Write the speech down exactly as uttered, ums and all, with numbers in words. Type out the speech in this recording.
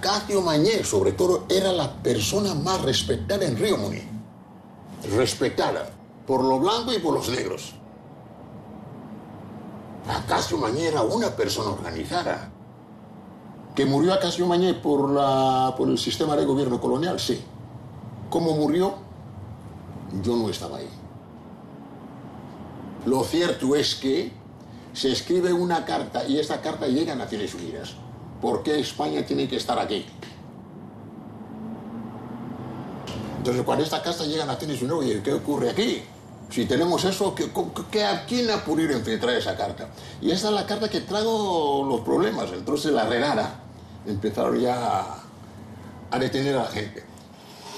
Acacio Mañé, sobre todo, era la persona más respetada en Río Muni. Respetada por los blancos y por los negros. Acacio Mañé era una persona organizada. ¿Que murió Acacio Mañé por, la, por el sistema de gobierno colonial? Sí. ¿Cómo murió? Yo no estaba ahí. Lo cierto es que se escribe una carta y esta carta llega a Naciones Unidas. ¿Por qué España tiene que estar aquí? Entonces, cuando esta carta llega a Naciones Unidas, oye, ¿qué ocurre aquí? Si tenemos eso, ¿qué, qué, ¿a quién ha podido infiltrar esa carta? Y esa es la carta que trajo los problemas. Entonces, la redada empezaron ya a detener a la gente.